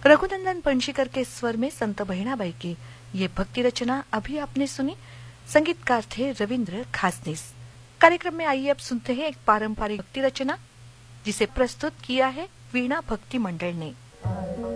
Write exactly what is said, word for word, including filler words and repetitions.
रघुनंदन पंशीकर के स्वर में संत बहिणाबाई की ये भक्ति रचना अभी आपने सुनी। संगीतकार थे रविंद्र खासनीस। कार्यक्रम में आइए अब सुनते हैं एक पारंपरिक भक्ति रचना जिसे प्रस्तुत किया है वीणा भक्ति मंडल ने।